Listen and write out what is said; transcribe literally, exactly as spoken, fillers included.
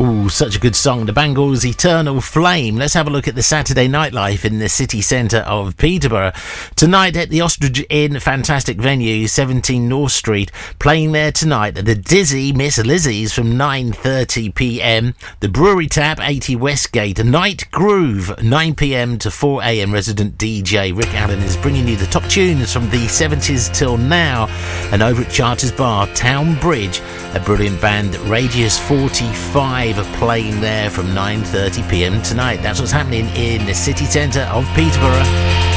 Ooh, such a good song. The Bangles' Eternal Flame. Let's have a look at the Saturday nightlife in the city centre of Peterborough. Tonight at the Ostrich Inn, fantastic venue, seventeen North Street. Playing there tonight at the Dizzy Miss Lizzie's from nine thirty p m. The Brewery Tap, eighty Westgate. Night Groove, nine p m to four a m. Resident D J Rick Allen is bringing you the top tunes from the seventies till now. And over at Charters Bar, Town Bridge, a brilliant band, Radius forty-five, are playing there from nine thirty p m tonight. That's what's happening in the city centre of Peterborough.